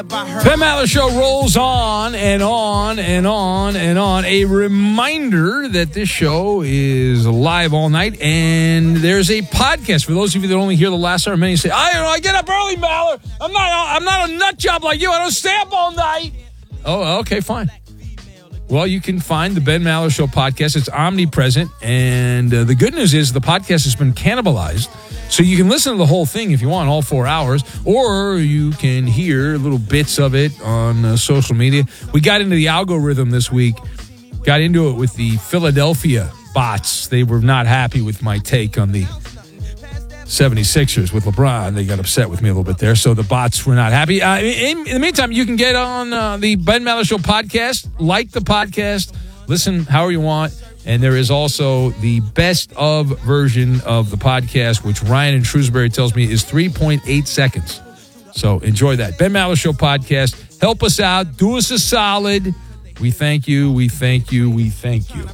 Ben Maller Show rolls on and on and on and on. A reminder that this show is live all night, and there's a podcast. For those of you that only hear the last hour, many say, I get up early, Maller. I'm not a nut job like you. I don't stay up all night. Oh, okay, fine. Well, you can find the Ben Maller Show podcast. It's omnipresent, and the good news is the podcast has been cannibalized. So you can listen to the whole thing if you want, all 4 hours, or you can hear little bits of it on social media. We got into the algorithm this week, got into it with the Philadelphia bots. They were not happy with my take on the 76ers with LeBron. They got upset with me a little bit there, so the bots were not happy. In the meantime, you can get on the Ben Maller Show podcast, like the podcast, listen however you want. And there is also the best of version of the podcast, which Ryan in Shrewsbury tells me is 3.8 seconds. So enjoy that. Ben Maller Show podcast. Help us out. Do us a solid. We thank you. We thank you. We thank you.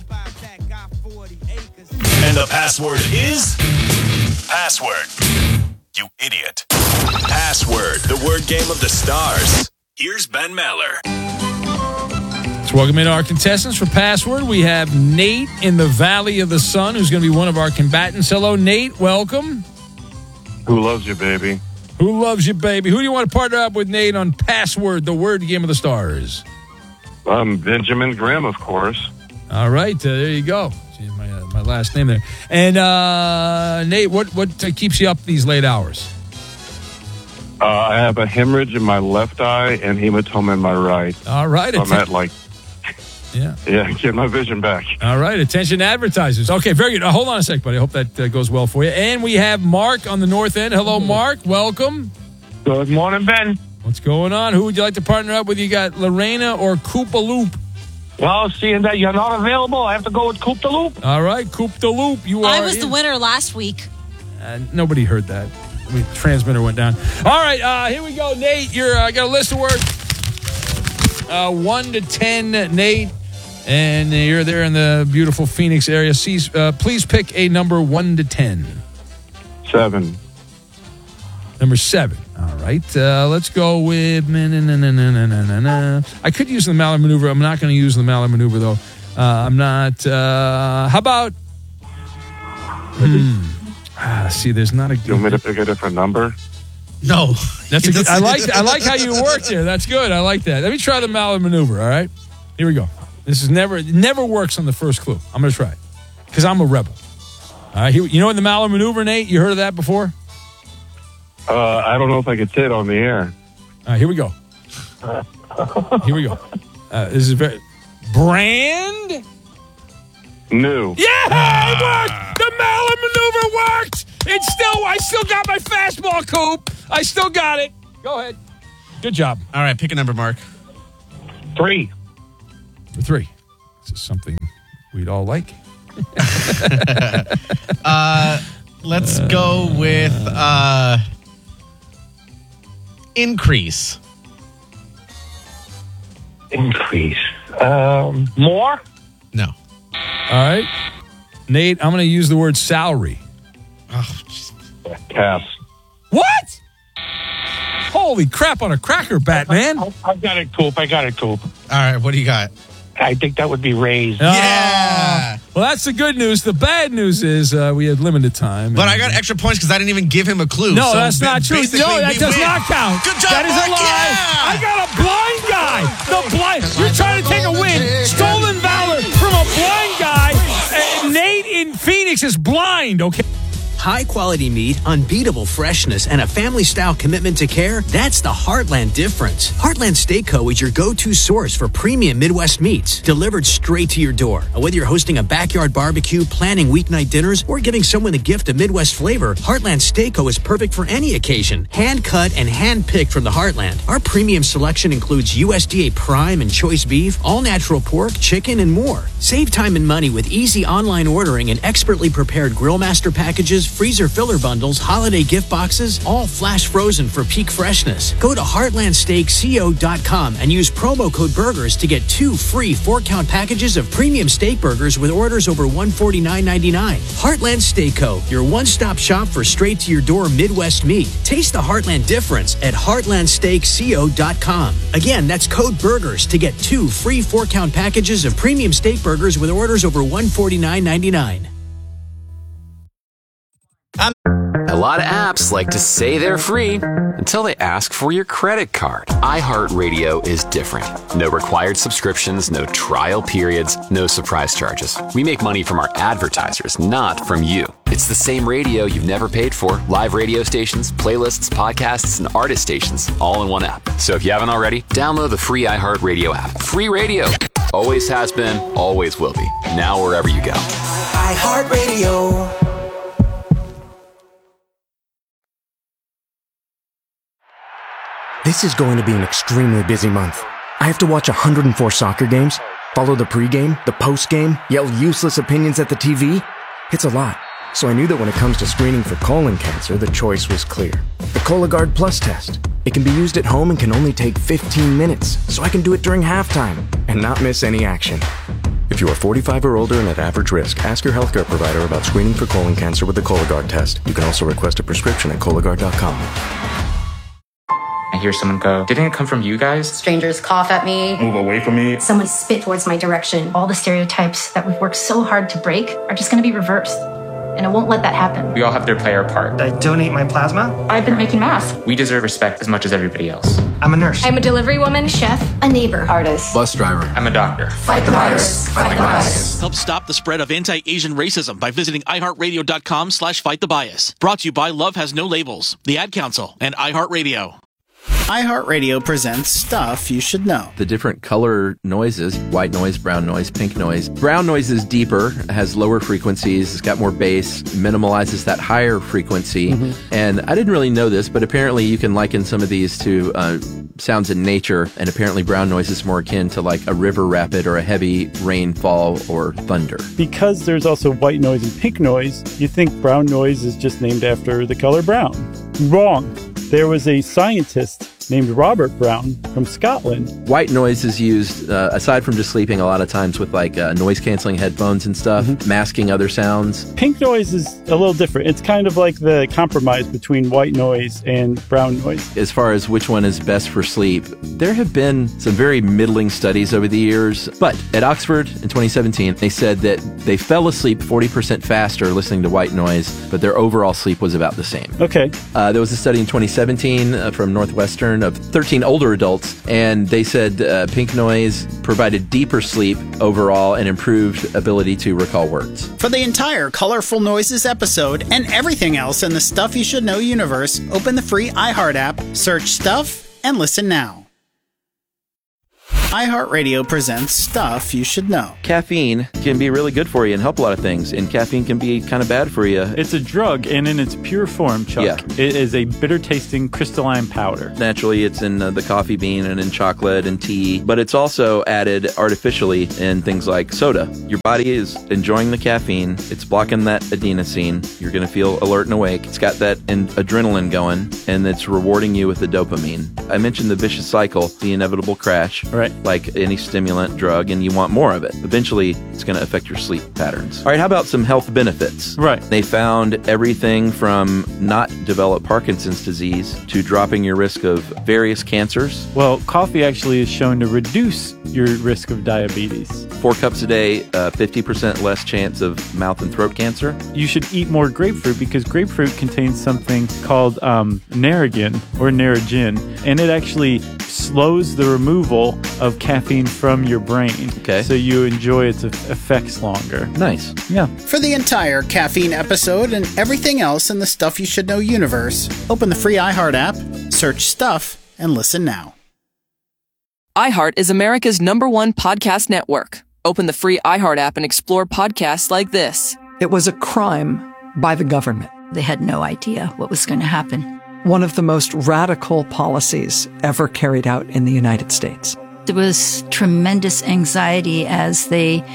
And the password is password. You idiot. Password, the word game of the stars. Here's Ben Maller. Let's welcome in our contestants for Password. We have Nate in the Valley of the Sun, who's going to be one of our combatants. Hello, Nate. Welcome. Who loves you, baby? Who loves you, baby? Who do you want to partner up with, Nate, on Password, the word game of the stars? Benjamin Graham, of course. All right. There you go. See, my last name there. And, Nate, what keeps you up these late hours? I have a hemorrhage in my left eye and hematoma in my right. All right. So I'm at Yeah, get my vision back. All right, attention advertisers. Okay, very good. Hold on a sec, buddy. I hope that goes well for you. And we have Mark on the north end. Hello, Mark. Welcome. Good morning, Ben. What's going on? Who would you like to partner up with? You got Lorena or Koopa Loop? Well, seeing that you're not available, I have to go with Coop the Loop. All right, Coop the Loop. I was the winner last week. Nobody heard that. The transmitter went down. All right, here we go, Nate. I got a list of words. 1 to 10, Nate. And you're there in the beautiful Phoenix area. Please pick a number 1 to 10. 7. Number 7. All right. Let's go with... I could use the Maller maneuver. I'm not going to use the Maller maneuver, though. I'm not... how about... see, there's not a... You want me to pick a different number? No. That's good, I like how you worked there. That's good. I like that. Let me try the Maller maneuver, all right? Here we go. This is never works on the first clue. I'm going to try it because I'm a rebel. All right, you know the Maller maneuver, Nate? You heard of that before? I don't know if I could say it on the air. All right, here we go. Here we go. This is very... Brand new. Yeah, it worked. The Maller maneuver worked. I still got my fastball, Coop. I still got it. Go ahead. Good job. All right, pick a number, Mark. 3. 3. This is something we'd all like. Let's go with increase. Increase. More? No. All right. Nate, I'm going to use the word salary. Oh, Pass. What? Holy crap on a cracker, Batman. I got it, Coop. All right, what do you got? I think that would be raised. Yeah. Well, that's the good news. The bad news is we had limited time. But I got extra points because I didn't even give him a clue. No, so that's not true. No, that does not count. Good job, that is Mark. a lie. Yeah. I got a blind guy. You're trying to take a win. Stolen valor from a blind guy. Nate in Phoenix is blind, okay? High-quality meat, unbeatable freshness, and a family-style commitment to care, that's the Heartland difference. Heartland Steak Co. is your go-to source for premium Midwest meats, delivered straight to your door. Whether you're hosting a backyard barbecue, planning weeknight dinners, or giving someone a gift of Midwest flavor, Heartland Steak Co. is perfect for any occasion. Hand-cut and hand-picked from the Heartland. Our premium selection includes USDA prime and choice beef, all-natural pork, chicken, and more. Save time and money with easy online ordering and expertly prepared Grill Master packages freezer filler bundles, holiday gift boxes, all flash frozen for peak freshness. Go to heartlandsteakco.com and use promo code BURGERS to get 2 free 4-count packages of premium steak burgers with orders over $149.99. Heartland Steak Co., your one-stop shop for straight-to-your-door Midwest meat. Taste the Heartland difference at heartlandsteakco.com. Again, that's code BURGERS to get 2 free 4-count packages of premium steak burgers with orders over $149.99. A lot of apps like to say they're free until they ask for your credit card. iHeartRadio is different. No required subscriptions, no trial periods, no surprise charges. We make money from our advertisers, not from you. It's the same radio you've never paid for. Live radio stations, playlists, podcasts, and artist stations, all in one app. So if you haven't already, download the free iHeartRadio app. Free radio. Always has been, always will be. Now wherever you go. iHeartRadio. This is going to be an extremely busy month. I have to watch 104 soccer games, follow the pregame, the postgame, yell useless opinions at the TV. It's a lot. So I knew that when it comes to screening for colon cancer, the choice was clear. The Cologuard Plus test. It can be used at home and can only take 15 minutes, so I can do it during halftime and not miss any action. If you are 45 or older and at average risk, ask your healthcare provider about screening for colon cancer with the Cologuard test. You can also request a prescription at Cologuard.com. I hear someone go, "Didn't it come from you guys?" Strangers cough at me. Move away from me. Someone spit towards my direction. All the stereotypes that we've worked so hard to break are just going to be reversed. And I won't let that happen. We all have to play our part. I donate my plasma. I've been making masks. We deserve respect as much as everybody else. I'm a nurse. I'm a delivery woman, chef, a neighbor, artist, Bus driver. I'm a doctor. Fight the virus. Fight the bias. Help stop the spread of anti-Asian racism by visiting iHeartRadio.com/fightthebias. Brought to you by Love Has No Labels, the Ad Council, and iHeartRadio. iHeartRadio presents Stuff You Should Know. The different color noises, white noise, brown noise, pink noise. Brown noise is deeper, has lower frequencies, it's got more bass, minimalizes that higher frequency. And I didn't really know this, but apparently you can liken some of these to sounds in nature, and apparently brown noise is more akin to like a river rapid or a heavy rainfall or thunder. Because there's also white noise and pink noise, you think brown noise is just named after the color brown. Wrong. There was a scientist named Robert Brown from Scotland. White noise is used, aside from just sleeping, a lot of times with like noise-canceling headphones and stuff, masking other sounds. Pink noise is a little different. It's kind of like the compromise between white noise and brown noise. As far as which one is best for sleep, there have been some very middling studies over the years. But at Oxford in 2017, they said that they fell asleep 40% faster listening to white noise, but their overall sleep was about the same. Okay. There was a study in 2017 from Northwestern of 13 older adults, and they said pink noise provided deeper sleep overall and improved ability to recall words. For the entire Colorful Noises episode and everything else in the Stuff You Should Know universe, open the free iHeart app, search Stuff, and listen now. iHeartRadio presents Stuff You Should Know. Caffeine can be really good for you and help a lot of things, and caffeine can be kind of bad for you. It's a drug, and in its pure form, Chuck, it is a bitter-tasting crystalline powder. Naturally, it's in the coffee bean and in chocolate and tea, but it's also added artificially in things like soda. Your body is enjoying the caffeine. It's blocking that adenosine. You're going to feel alert and awake. It's got that adrenaline going, and it's rewarding you with the dopamine. I mentioned the vicious cycle, the inevitable crash. Right. Like any stimulant drug, and you want more of it. Eventually, it's going to affect your sleep patterns. All right, how about some health benefits? Right. They found everything from not develop Parkinson's disease to dropping your risk of various cancers. Well, coffee actually is shown to reduce your risk of diabetes. 4 cups a day, 50% less chance of mouth and throat cancer. You should eat more grapefruit because grapefruit contains something called Narragin or Narragin, and it actually slows the removal of caffeine from your brain. Okay. So you enjoy its effects longer. Nice. Yeah. For the entire caffeine episode and everything else in the Stuff You Should Know universe, open the free iHeart app, search Stuff, and listen now. iHeart is America's #1 podcast network. Open the free iHeart app and explore podcasts like this. It was a crime by the government. They had no idea what was going to happen. One of the most radical policies ever carried out in the United States. There was tremendous anxiety as they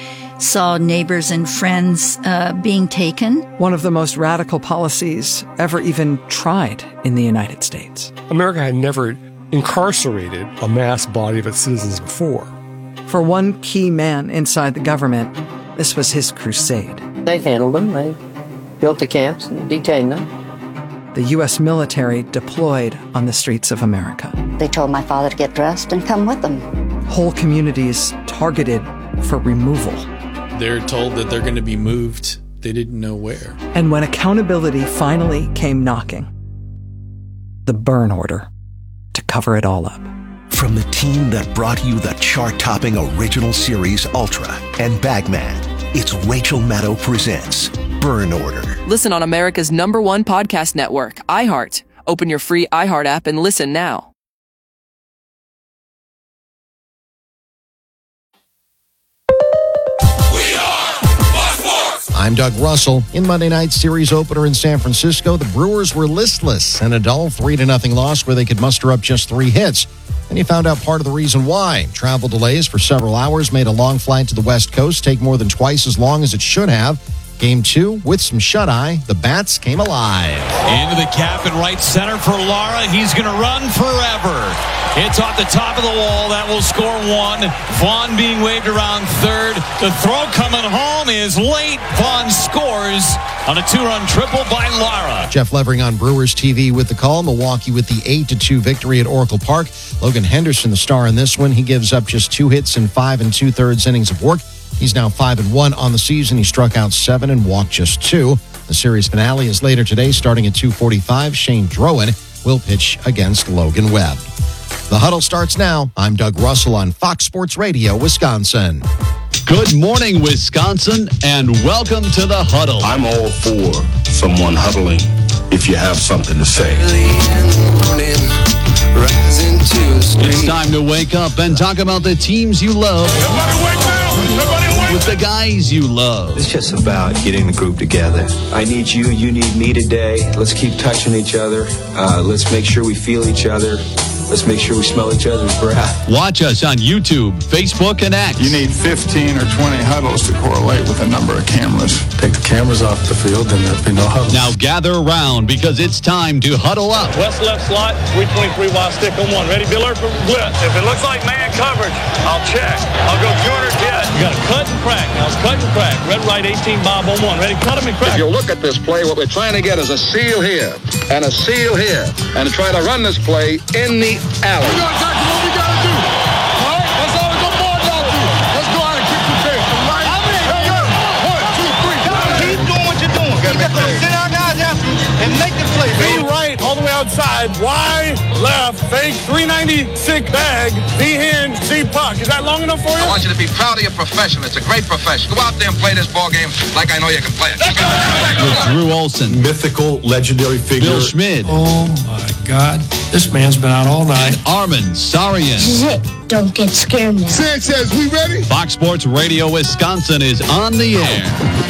saw neighbors and friends being taken. One of the most radical policies ever even tried in the United States. America had never incarcerated a mass body of its citizens before. For one key man inside the government, this was his crusade. They handled them. They built the camps and detained them. The U.S. military deployed on the streets of America. They told my father to get dressed and come with them. Whole communities targeted for removal. They're told that they're going to be moved. They didn't know where. And when accountability finally came knocking, the burn order to cover it all up. From the team that brought you the chart-topping original series Ultra and Bagman, it's Rachel Maddow presents Burn Order. Listen on America's #1 podcast network, iHeart. Open your free iHeart app and listen now. I'm Doug Russell. In Monday night's series opener in San Francisco, the Brewers were listless and a dull 3-0 loss where they could muster up just 3 hits. And you found out part of the reason why. Travel delays for several hours made a long flight to the West Coast take more than twice as long as it should have. Game 2, with some shut-eye, the bats came alive. Into the cap in right center for Lara. He's going to run forever. It's off the top of the wall. That will score 1. Vaughn being waved around third. The throw coming home is late. Vaughn scores on a 2-run triple by Lara. Jeff Levering on Brewers TV with the call. Milwaukee with the 8-2 victory at Oracle Park. Logan Henderson, the star in this one. He gives up just 2 hits in 5 2/3 innings of work. He's now 5-1 on the season. He struck out 7 and walked just 2. The series finale is later today, starting at 2:45. Shane Drowan will pitch against Logan Webb. The Huddle starts now. I'm Doug Russell on Fox Sports Radio, Wisconsin. Good morning, Wisconsin, and welcome to the Huddle. I'm all for someone huddling if you have something to say. It's time to wake up and talk about the teams you love. Everybody wake up! Everybody wake with the guys you love. It's just about getting the group together. I need you, you need me today. Let's keep touching each other. Let's make sure we feel each other. Let's make sure we smell each other's breath. Watch us on YouTube, Facebook, and X. You need 15 or 20 huddles to correlate with the number of cameras. Take the cameras off the field, then there'll be no huddles. Now gather around because it's time to huddle up. West left slot, 323 wide stick on 1. Ready, Biller, for blitz. If it looks like man coverage, I'll check. I'll go corner jet. You got to cut and crack. Now it's cut and crack. Red, right, 18, Bob on 1. Ready, cut him and crack. If you look at this play, what we're trying to get is a seal here and a seal here and try to run this play in the alley. We're going to tackle what we got to do. All right? That's all the board y'all do. Let's go out and kick the tape. Right? Hey, 1, 2, 3. Keep doing what you're doing. Keep send our guys after you and make the play. V right, all the way outside. Y left, fake, 396 bag. V hinge, Z puck. Is that long enough for you? I want you to be proud of your profession. It's a great profession. Go out there and play this ball game like I know you can play it. With Drew Olson, mythical, legendary figure. Bill Schmid. Oh, my God. This man's been out all night. Armin Sarian. This is it. Don't get scared now. Sanchez, we ready? Fox Sports Radio Wisconsin is on the air.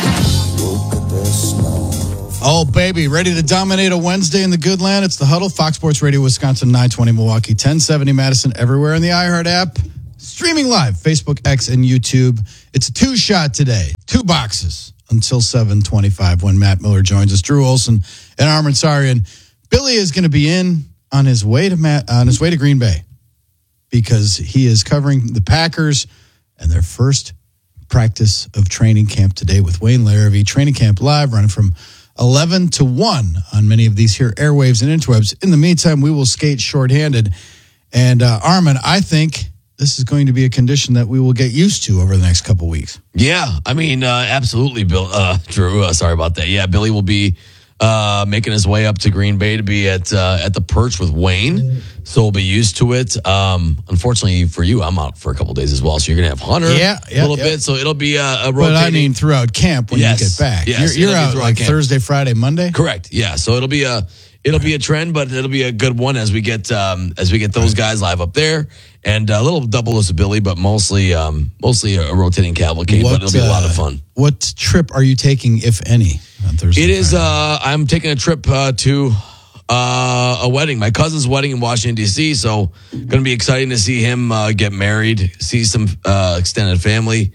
Oh, baby, ready to dominate a Wednesday in the good land? It's the Huddle, Fox Sports Radio Wisconsin, 920 Milwaukee, 1070 Madison, everywhere in the iHeart app. Streaming live, Facebook, X, and YouTube. It's a 2-shot today, 2 boxes until 7:25 when Matt Miller joins us. Drew Olson and Armin Sarian. Billy is going to be in on his way to Green Bay because he is covering the Packers and their first practice of training camp today with Wayne Larrivee. Training camp live, running from 11 to 1 on many of these here airwaves and interwebs. In the meantime, we will skate shorthanded. And Armin, I think this is going to be a condition that we will get used to over the next couple weeks. Yeah, I mean, absolutely, Bill. Drew, sorry about that. Yeah, Billy will be making his way up to Green Bay to be at the perch with Wayne, so we'll be used to it. Unfortunately for you, I'm out for a couple of days as well, so you're gonna have Hunter a little bit. So it'll be a rotating. But I mean, throughout camp when you get back, you're out like camp. Thursday, Friday, Monday. Correct. Yeah. So it'll be a trend, but it'll be a good one as we get those guys live up there. And a little double dose of Billy, but mostly a rotating cavalcade. But it'll be a lot of fun. What trip are you taking, if any, on Thursday? It is. I'm taking a trip to a wedding, my cousin's wedding in Washington D.C. So going to be exciting to see him get married, see some extended family.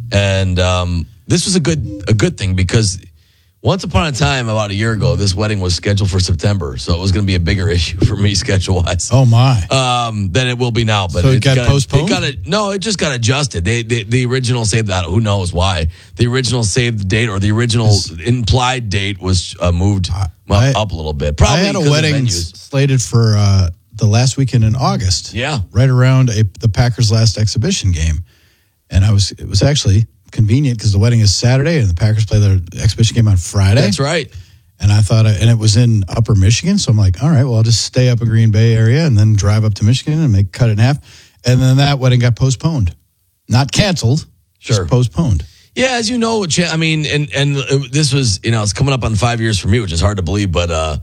And this was a good thing because once upon a time, about a year ago, this wedding was scheduled for September, so it was going to be a bigger issue for me schedule-wise. Oh my! Than it will be now. But so it got postponed. It just got adjusted. The original saved that. Who knows why? The original saved date or the original implied date was moved up a little bit. Probably I had a wedding slated for the last weekend in August. Yeah, right around the Packers' last exhibition game, and it was actually convenient because the wedding is Saturday and the Packers play their exhibition game on Friday. That's right. And I thought, and it was in Upper Michigan, so I'm like, all right, well, I'll just stay up in Green Bay area and then drive up to Michigan and cut it in half. And then that wedding got postponed, not canceled, just postponed. Yeah, as you know, I mean, and this was, it's coming up on 5 years for me, which is hard to believe, but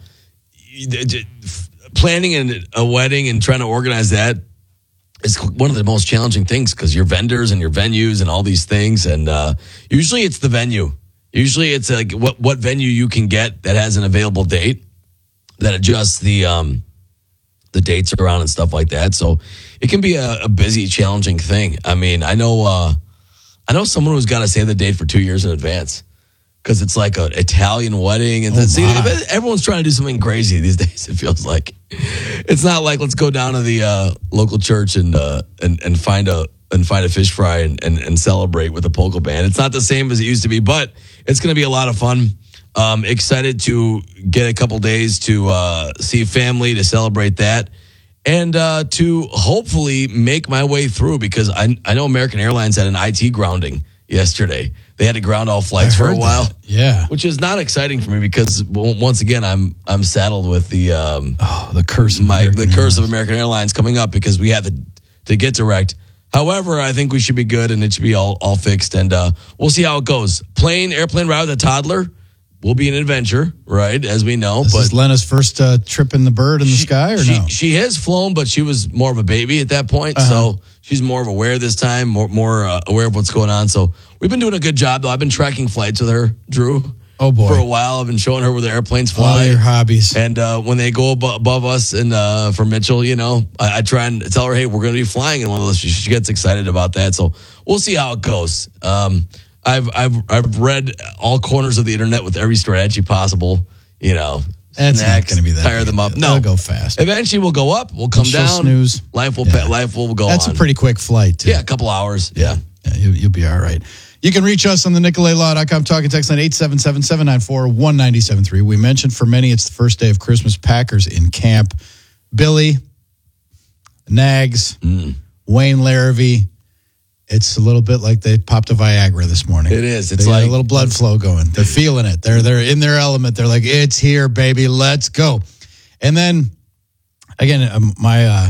planning a wedding and trying to organize that. It's one of the most challenging things because your vendors and your venues and all these things. And usually it's the venue. Usually it's like what venue you can get that has an available date that adjusts the dates around and stuff like that. So it can be a busy, challenging thing. I mean, I know someone who's got to save the date for 2 years in advance because it's like an Italian wedding. And everyone's trying to do something crazy these days, it feels like. It's not like let's go down to the local church and find a fish fry and celebrate with a polka band. It's not the same as it used to be, but it's going to be a lot of fun. Excited to get a couple days to see family, to celebrate that, and to hopefully make my way through because I know American Airlines had an IT grounding yesterday. They had to ground all flights for a while. Yeah. Which is not exciting for me because once again I'm saddled with the curse of American Airlines coming up because we had to get direct. However, I think we should be good and it should be all fixed and we'll see how it goes. Airplane ride with a toddler will be an adventure, right? As we know. Is this Lena's first trip in the bird in the sky or no? She has flown, but she was more of a baby at that point. So she's more aware this time, more aware of what's going on. So we've been doing a good job, though. I've been tracking flights with her, Drew. Oh, boy. For a while. I've been showing her where the airplanes fly. All your hobbies. And when they go above us and for Mitchell, I try and tell her, hey, we're going to be flying in one of those. She gets excited about that. So we'll see how it goes. I've read all corners of the internet with every strategy possible, It's not going to be that. Tire them up. No, it'll go fast. Eventually, we'll go up. We'll come down. Snooze. Life will go on. That's a pretty quick flight, too. Yeah, a couple hours. Yeah. You'll be all right. You can reach us on the NicoletLaw.com talking text line 877-794-1973. We mentioned for many it's the first day of Christmas. Packers in camp. Billy, Nags, Wayne Larrivee. It's a little bit like they popped a Viagra this morning. It is. It's like a little blood flow going. They're feeling it. They're in their element. They're like, it's here, baby. Let's go. And then again, my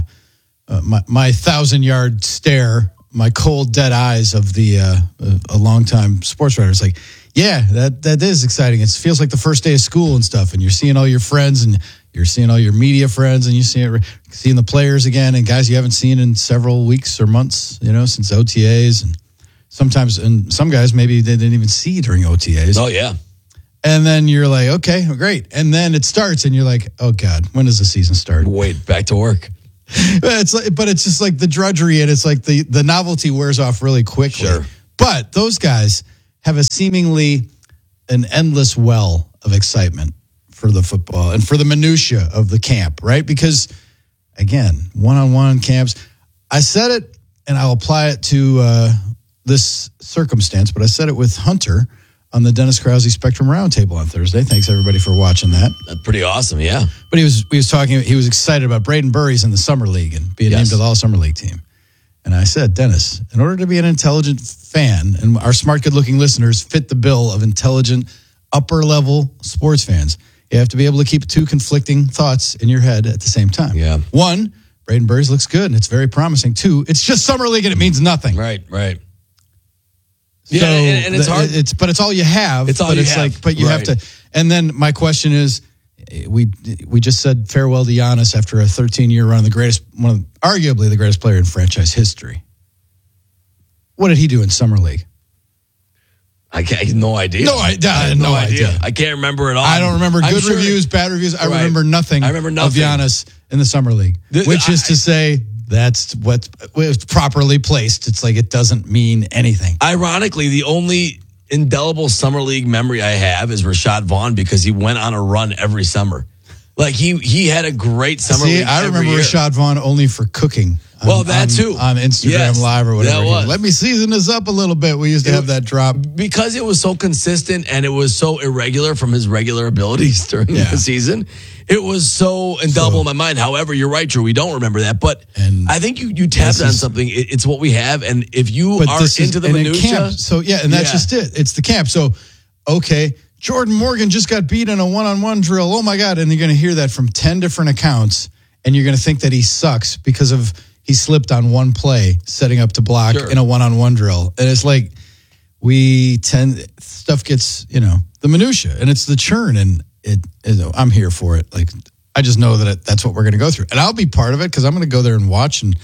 1,000-yard stare, my cold, dead eyes of a longtime sports writer. It's like, yeah, that is exciting. It feels like the first day of school and stuff, and you're seeing all your friends and you're seeing all your media friends, and you're seeing the players again and guys you haven't seen in several weeks or months, since OTAs, and sometimes, and some guys maybe they didn't even see during OTAs. Oh, yeah. And then you're like, okay, great. And then it starts, and you're like, oh, God, when does the season start? Wait, back to work. But it's just like the drudgery, and it's like the novelty wears off really quickly. Sure. But those guys have an endless well of excitement for the football and for the minutia of the camp, right? Because, again, one-on-one camps. I said it, and I'll apply it to this circumstance, but I said it with Hunter on the Dennis Krause Spectrum Roundtable on Thursday. Thanks, everybody, for watching that. That's pretty awesome, yeah. But he was talking, he was excited about Braden Burry's in the Summer League and being named to the All-Summer League team. And I said, Dennis, in order to be an intelligent fan, and our smart, good-looking listeners fit the bill of intelligent, upper-level sports fans, you have to be able to keep two conflicting thoughts in your head at the same time. Yeah. One, Braden Burry's looks good and it's very promising. Two, it's just Summer League and it means nothing. Right. Yeah, so and it's hard. But it's all you have. It's all you have. Like, but you have to. And then my question is, we just said farewell to Giannis after a 13-year run, arguably the greatest player in franchise history. What did he do in Summer League? I have no idea. No idea. I can't remember at all. I don't remember good reviews, bad reviews. I remember nothing of Giannis in the Summer League, which is to say That's what was properly placed. It's like it doesn't mean anything. Ironically, the only indelible summer league memory I have is Rashad Vaughn because he went on a run every summer. Like he had a great summer league. I remember Rashad Vaughn only for cooking. That too. On Instagram Live or whatever. Let me season this up a little bit. We used to have that drop. Because it was so consistent and it was so irregular from his regular abilities during the season. It was so indelible in my mind. However, you're right, Drew. We don't remember that. But I think you tapped on something. It's what we have. And if you are into the minutia. That's just it. It's the camp. So, okay, Jordan Morgan just got beat in a one-on-one drill. Oh, my God. And you're going to hear that from 10 different accounts. And you're going to think that he sucks because of he slipped on one play setting up to block in a one-on-one drill. And it's like stuff gets, the minutia. And it's the churn. And I'm here for it. Like, I just know that that's what we're going to go through. And I'll be part of it because I'm going to go there and watch. And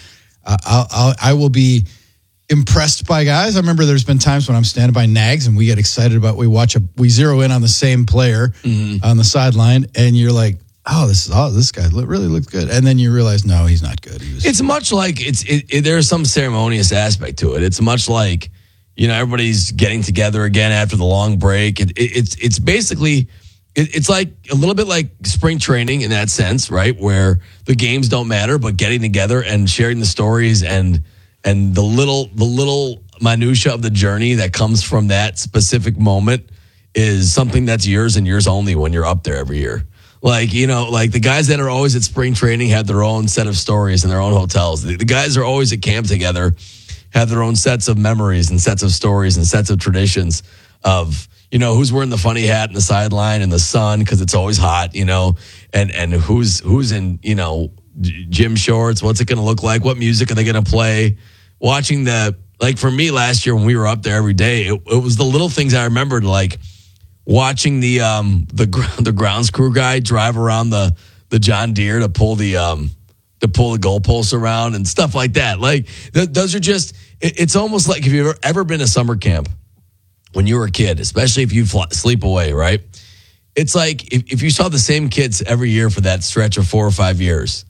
I will be impressed by guys. I remember there's been times when I'm standing by Nags and we get excited about, we zero in on the same player on the sideline and you're like, this guy really looks good. And then you realize, no, he's not good. It's much like there's some ceremonious aspect to it. It's much like, everybody's getting together again after the long break. It's basically, it's like a little bit like spring training in that sense, right? Where the games don't matter, but getting together and sharing the stories and the little minutia of the journey that comes from that specific moment is something that's yours and yours only when you're up there every year. Like, like the guys that are always at spring training have their own set of stories in their own hotels. The guys are always at camp together, have their own sets of memories and sets of stories and sets of traditions of, who's wearing the funny hat in the sideline in the sun because it's always hot, and who's in, gym shorts. What's it going to look like? What music are they going to play? Watching for me last year when we were up there every day, it was the little things I remembered, like watching the grounds crew guy drive around the John Deere to pull the goalposts around and stuff like that. Like those are just, it's almost like if you've ever been to summer camp when you were a kid, especially if you sleep away, right? It's like if you saw the same kids every year for that stretch of 4 or 5 years,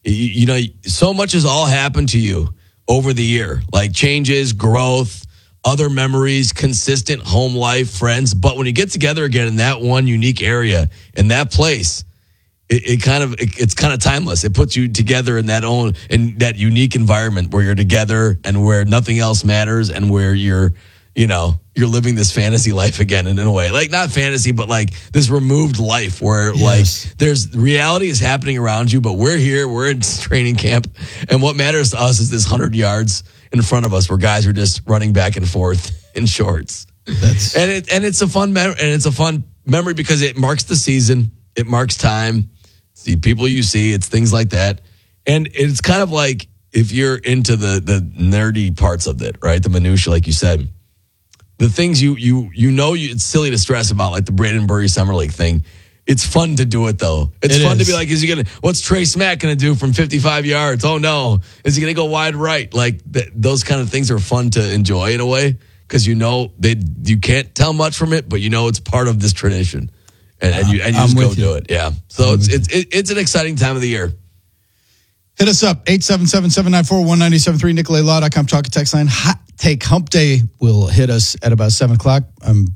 so much has all happened to you over the year, like changes, growth, other memories, consistent home life, friends. But when you get together again in that one unique area, in that place, it's kind of timeless. It puts you together in that unique environment where you're together and where nothing else matters and where you're living this fantasy life again in a way. Like not fantasy, but like this removed life where like there's reality is happening around you, but we're here, we're in training camp. And what matters to us is this 100 yards in front of us where guys are just running back and forth in shorts. It's a fun memory because it marks the season. It marks time. It's the people you see. It's things like that. And it's kind of like if you're into the nerdy parts of it, right? The minutia, like you said. The things it's silly to stress about, like the Braden Burry Summer League thing. It's fun to do it though. It's fun to be like, what's Trey Smack going to do from 55 yards? Oh no. Is he going to go wide right? Like those kind of things are fun to enjoy in a way because you can't tell much from it, but it's part of this tradition and you just go do it. Yeah. So it's an exciting time of the year. Hit us up, 877-794-1973, NicoletLaw.com, talk text line. Hot Take Hump Day will hit us at about 7 o'clock. I'm